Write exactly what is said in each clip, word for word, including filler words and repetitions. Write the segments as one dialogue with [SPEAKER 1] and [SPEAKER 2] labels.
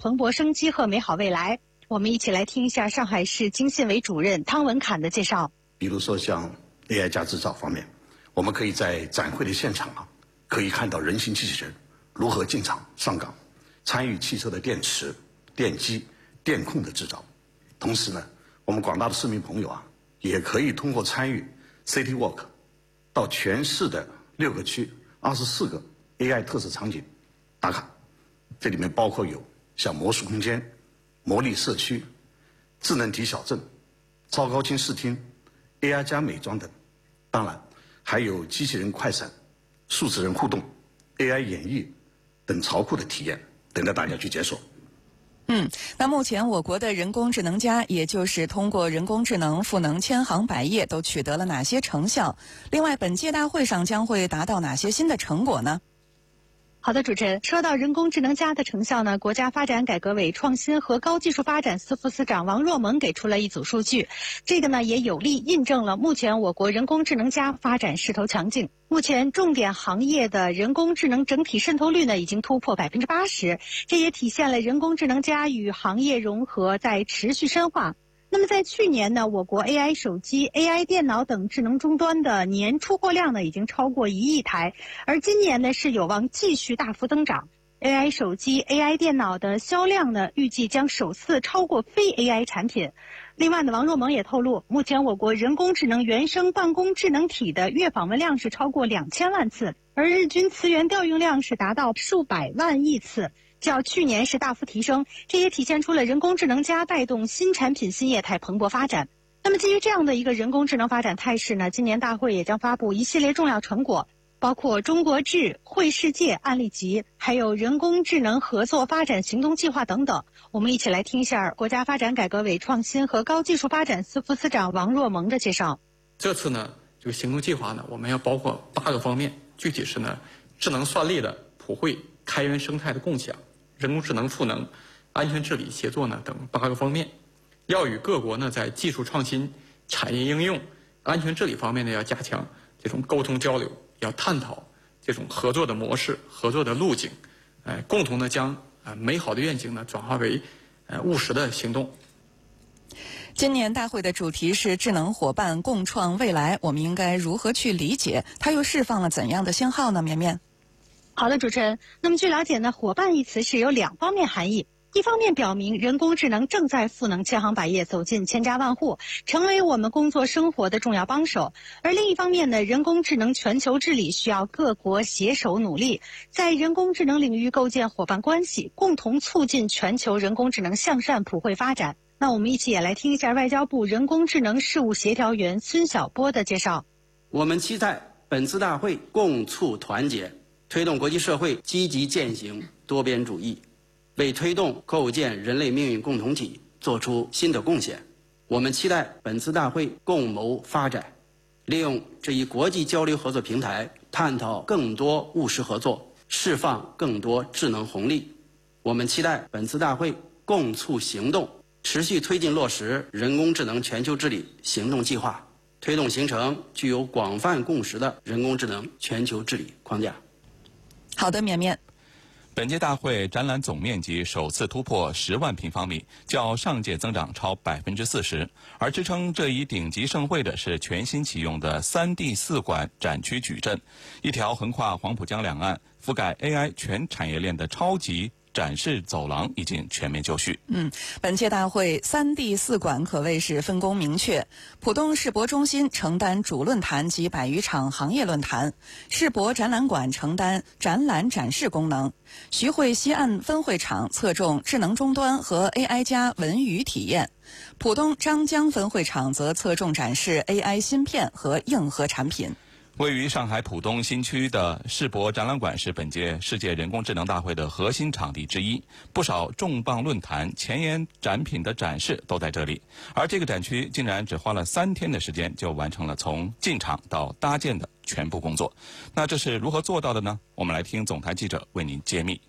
[SPEAKER 1] 蓬勃生机和美好未来。我们一起来听一下上海市经信委主任汤文侃的介绍。
[SPEAKER 2] 比如说像 A I 加制造方面，我们可以在展会的现场啊，可以看到人形机器人如何进场上岗，参与汽车的电池、电机、电控的制造。同时呢，我们广大的市民朋友啊，也可以通过参与 City Walk， 到全市的六个区、二十四个 A I 特色场景打卡。这里面包括有像魔术空间、魔力社区、智能体小镇、超高清视听、A I 加美妆等。当然，还有机器人快闪、数字人互动、A I 演绎等潮酷的体验，等着大家去解锁。
[SPEAKER 3] 嗯，那目前我国的人工智能家，也就是通过人工智能赋能千行百业，都取得了哪些成效？另外，本届大会上将会达到哪些新的成果呢？
[SPEAKER 1] 好的，主持人，说到人工智能家的成效呢，国家发展改革委创新和高技术发展司副司长王若萌给出了一组数据，这个呢也有力印证了目前我国人工智能家发展势头强劲。目前重点行业的人工智能整体渗透率呢已经突破百分之八十，这也体现了人工智能家与行业融合在持续深化。那么在去年呢，我国 A I 手机、A I 电脑等智能终端的年出货量呢已经超过一亿台，而今年呢是有望继续大幅增长。A I 手机、A I 电脑的销量呢预计将首次超过非 A I 产品。另外呢，王若萌也透露，目前我国人工智能原生办公智能体的月访问量是超过两千万次，而日均词源调用量是达到数百万亿次。较去年是大幅提升，这也体现出了人工智能加带动新产品新业态蓬勃发展。那么基于这样的一个人工智能发展态势呢，今年大会也将发布一系列重要成果，包括中国智、绘世界案例集，还有人工智能合作发展行动计划等等。我们一起来听一下国家发展改革委创新和高技术发展司副司长王若萌的介绍。
[SPEAKER 4] 这次呢，这个行动计划呢，我们要包括八个方面，具体是呢，智能算力的普惠、开源生态的共享、人工智能赋能、安全治理协作呢等八个方面，要与各国呢在技术创新、产业应用、安全治理方面呢要加强这种沟通交流，要探讨这种合作的模式、合作的路径，呃，共同的将呃美好的愿景呢转化为呃务实的行动。
[SPEAKER 3] 今年大会的主题是智能伙伴共创未来，我们应该如何去理解？它又释放了怎样的信号呢？绵绵。
[SPEAKER 1] 好的，主持人。那么据了解呢，伙伴一词是有两方面含义。一方面表明人工智能正在赋能千行百业，走进千家万户，成为我们工作生活的重要帮手。而另一方面呢，人工智能全球治理需要各国携手努力，在人工智能领域构建伙伴关系，共同促进全球人工智能向善普惠发展。那我们一起也来听一下外交部人工智能事务协调员孙晓波的介绍。
[SPEAKER 5] 我们期待本次大会共促团结，推动国际社会积极践行多边主义，为推动构建人类命运共同体做出新的贡献。我们期待本次大会共谋发展，利用这一国际交流合作平台，探讨更多务实合作，释放更多智能红利。我们期待本次大会共促行动，持续推进落实人工智能全球治理行动计划，推动形成具有广泛共识的人工智能全球治理框架。
[SPEAKER 3] 好的，绵绵。
[SPEAKER 6] 本届大会展览总面积首次突破十万平方米，较上届增长超百分之四十。而支撑这一顶级盛会的是全新启用的三 D 四馆展区矩阵，一条横跨黄浦江两岸、覆盖 A I 全产业链的超级展示走廊已经全面就绪。
[SPEAKER 3] 嗯，本届大会三 D 四馆可谓是分工明确，浦东世博中心承担主论坛及百余场行业论坛，世博展览馆承担展览展示功能，徐汇西岸分会场侧重智能终端和 A I 加文娱体验，浦东张江分会场则侧重展示 A I 芯片和硬核产品。
[SPEAKER 6] 位于上海浦东新区的世博展览馆是本届世界人工智能大会的核心场地之一，不少重磅论坛、前沿展品的展示都在这里。而这个展区竟然只花了三天的时间就完成了从进场到搭建的全部工作。那这是如何做到的呢？我们来听总台记者为您揭秘。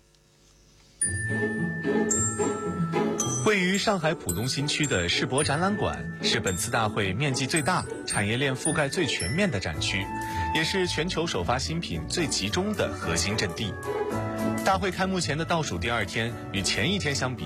[SPEAKER 7] 位于上海浦东新区的世博展览馆是本次大会面积最大、产业链覆盖最全面的展区，也是全球首发新品最集中的核心阵地。大会开幕前的倒数第二天，与前一天相比，